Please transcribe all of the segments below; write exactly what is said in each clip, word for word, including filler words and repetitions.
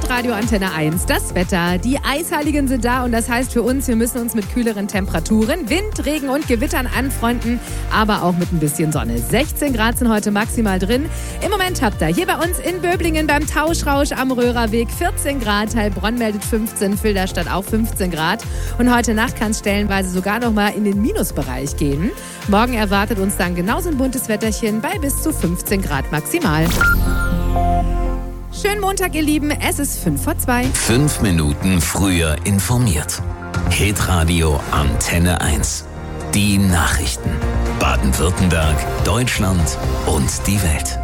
Hitradio Antenne eins, das Wetter. Die Eisheiligen sind da und das heißt für uns, wir müssen uns mit kühleren Temperaturen, Wind, Regen und Gewittern anfreunden, aber auch mit ein bisschen Sonne. sechzehn Grad sind heute maximal drin. Im Moment habt ihr hier bei uns in Böblingen beim Tauschrausch am Röhrerweg vierzehn Grad, Heilbronn meldet fünfzehn, Filderstadt auch fünfzehn Grad. Und heute Nacht kann es stellenweise sogar noch mal in den Minusbereich gehen. Morgen erwartet uns dann genauso ein buntes Wetterchen bei bis zu fünfzehn Grad maximal. Schönen Montag, ihr Lieben. Es ist fünf vor zwei. Fünf Minuten früher informiert. Hitradio Antenne eins. Die Nachrichten. Baden-Württemberg, Deutschland und die Welt.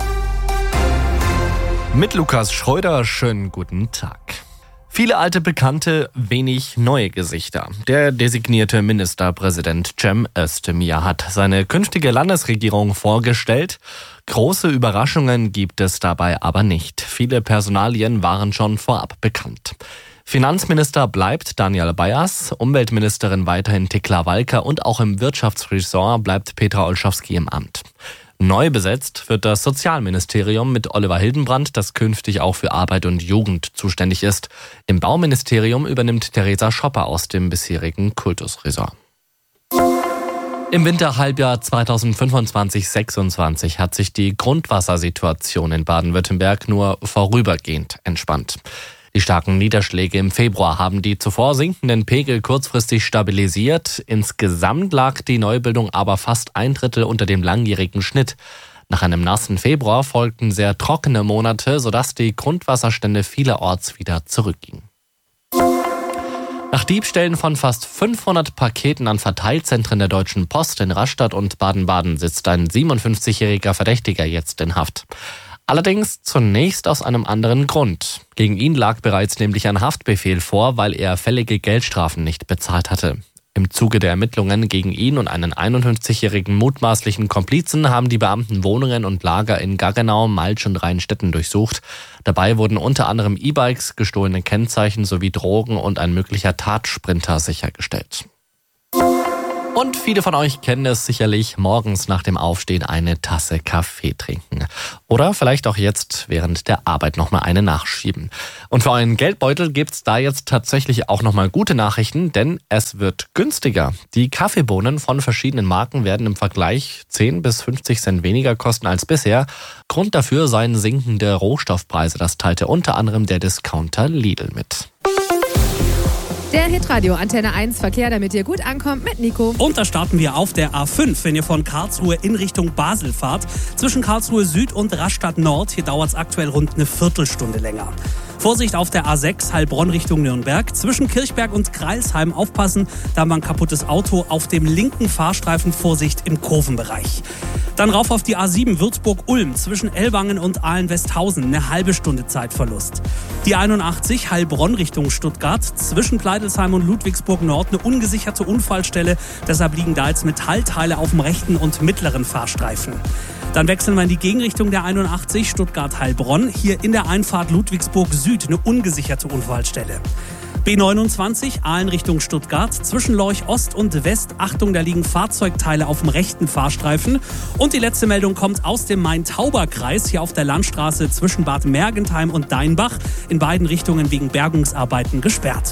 Mit Lukas Schreuder, schönen guten Tag. Viele alte Bekannte, wenig neue Gesichter. Der designierte Ministerpräsident Cem Özdemir hat seine künftige Landesregierung vorgestellt. Große Überraschungen gibt es dabei aber nicht. Viele Personalien waren schon vorab bekannt. Finanzminister bleibt Daniel Bayers, Umweltministerin weiterhin Tekla Walker und auch im Wirtschaftsressort bleibt Petra Olschowski im Amt. Neu besetzt wird das Sozialministerium mit Oliver Hildenbrand, das künftig auch für Arbeit und Jugend zuständig ist. Im Bauministerium übernimmt Theresa Schopper aus dem bisherigen Kultusressort. Im Winterhalbjahr zweitausendfünfundzwanzig sechsundzwanzig hat sich die Grundwassersituation in Baden-Württemberg nur vorübergehend entspannt. Die starken Niederschläge im Februar haben die zuvor sinkenden Pegel kurzfristig stabilisiert. Insgesamt lag die Neubildung aber fast ein Drittel unter dem langjährigen Schnitt. Nach einem nassen Februar folgten sehr trockene Monate, sodass die Grundwasserstände vielerorts wieder zurückgingen. Nach Diebstählen von fast fünfhundert Paketen an Verteilzentren der Deutschen Post in Rastatt und Baden-Baden sitzt ein siebenundfünfzigjähriger Verdächtiger jetzt in Haft. Allerdings zunächst aus einem anderen Grund. Gegen ihn lag bereits nämlich ein Haftbefehl vor, weil er fällige Geldstrafen nicht bezahlt hatte. Im Zuge der Ermittlungen gegen ihn und einen einundfünfzigjährigen mutmaßlichen Komplizen haben die Beamten Wohnungen und Lager in Gaggenau, Malsch und Rheinstetten durchsucht. Dabei wurden unter anderem E-Bikes, gestohlene Kennzeichen sowie Drogen und ein möglicher Tatsprinter sichergestellt. Und viele von euch kennen es sicherlich, morgens nach dem Aufstehen eine Tasse Kaffee trinken. Oder vielleicht auch jetzt während der Arbeit nochmal eine nachschieben. Und für euren Geldbeutel gibt's da jetzt tatsächlich auch nochmal gute Nachrichten, denn es wird günstiger. Die Kaffeebohnen von verschiedenen Marken werden im Vergleich zehn bis fünfzig Cent weniger kosten als bisher. Grund dafür seien sinkende Rohstoffpreise. Das teilte unter anderem der Discounter Lidl mit. Der Hitradio Antenne eins Verkehr, damit ihr gut ankommt, mit Nico. Und da starten wir auf der A fünf, wenn ihr von Karlsruhe in Richtung Basel fahrt. Zwischen Karlsruhe Süd und Rastatt Nord, hier dauert es aktuell rund eine Viertelstunde länger. Vorsicht auf der A sechs, Heilbronn Richtung Nürnberg. Zwischen Kirchberg und Kreilsheim aufpassen, da haben wir ein kaputtes Auto auf dem linken Fahrstreifen. Vorsicht im Kurvenbereich. Dann rauf auf die A sieben, Würzburg-Ulm. Zwischen Ellwangen und Ahlen-Westhausen eine halbe Stunde Zeitverlust. Die einundachtzig, Heilbronn Richtung Stuttgart. Zwischen Pleidelsheim und Ludwigsburg Nord eine ungesicherte Unfallstelle. Deshalb liegen da jetzt Metallteile auf dem rechten und mittleren Fahrstreifen. Dann wechseln wir in die Gegenrichtung der einundachtzig, Stuttgart-Heilbronn. Hier in der Einfahrt Ludwigsburg Süd eine ungesicherte Unfallstelle. B neunundzwanzig, Aalen Richtung Stuttgart. Zwischen Lorch Ost und West, Achtung, da liegen Fahrzeugteile auf dem rechten Fahrstreifen. Und die letzte Meldung kommt aus dem Main-Tauber-Kreis, hier auf der Landstraße zwischen Bad Mergentheim und Deinbach. In beiden Richtungen wegen Bergungsarbeiten gesperrt.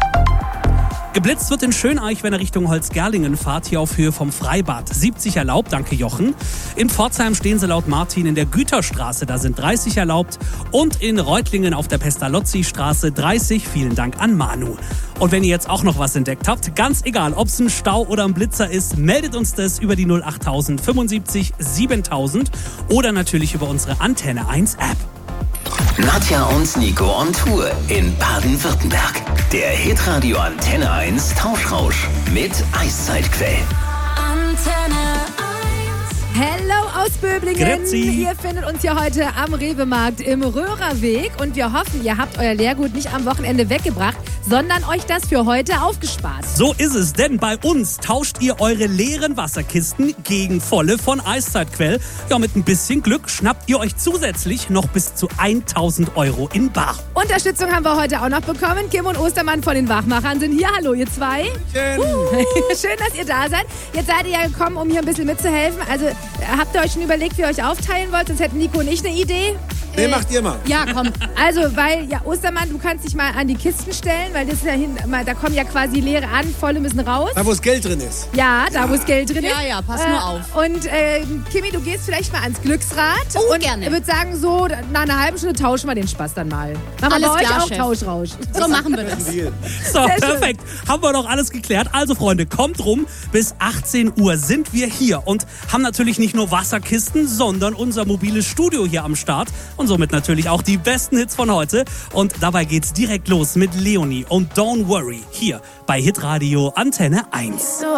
Geblitzt wird in Schöneich, wenn er Richtung Holzgerlingen fahrt, hier auf Höhe vom Freibad. siebzig erlaubt, danke Jochen. In Pforzheim stehen sie laut Martin in der Güterstraße, da sind dreißig erlaubt. Und in Reutlingen auf der Pestalozzi-Straße dreißig, vielen Dank an Manu. Und wenn ihr jetzt auch noch was entdeckt habt, ganz egal, ob es ein Stau oder ein Blitzer ist, meldet uns das über die null achttausend fünfundsiebzig siebentausend oder natürlich über unsere Antenne eins App. Nadja und Nico on Tour in Baden-Württemberg. Der Hitradio Antenne eins Tauschrausch mit Eiszeitquell. Antenne eins. Hello aus Böblingen. Grüezi. Ihr findet uns ja heute am Rewe-Markt im Röhrerweg und wir hoffen, ihr habt euer Leergut nicht am Wochenende weggebracht, sondern euch das für heute aufgespart. So ist es, denn bei uns tauscht ihr eure leeren Wasserkisten gegen volle von Eiszeitquell. Ja, mit ein bisschen Glück schnappt ihr euch zusätzlich noch bis zu tausend Euro in bar. Unterstützung haben wir heute auch noch bekommen. Kim und Ostermann von den Wachmachern sind hier. Hallo, ihr zwei. Uh, schön, dass ihr da seid. Jetzt seid ihr ja gekommen, um hier ein bisschen mitzuhelfen. Also habt ihr euch schon überlegt, wie ihr euch aufteilen wollt? Sonst hätten Nico und ich eine Idee. Nee, macht ihr mal. Ja, komm. Also, weil, ja, Ostermann, du kannst dich mal an die Kisten stellen, weil das ist ja hin, da kommen ja quasi leere an, volle müssen raus. Da, wo das Geld drin ist. Ja, da, wo das Geld drin ist. Ja, ja, pass nur auf. Und äh, Kimi, du gehst vielleicht mal ans Glücksrad. Oh, und gerne. Ich würde sagen, so nach einer halben Stunde tauschen wir den Spaß dann mal. Machen wir Alles bei euch klar, auch Chef. Tauschrausch. So machen wir das. So, Sehr schön. perfekt. Haben wir doch alles geklärt. Also, Freunde, kommt rum. Bis achtzehn Uhr sind wir hier und haben natürlich nicht nur Wasserkisten, sondern unser mobiles Studio hier am Start. Und somit natürlich auch die besten Hits von heute. Und dabei geht's direkt los mit Leonie und Don't Worry hier bei Hitradio Antenne eins.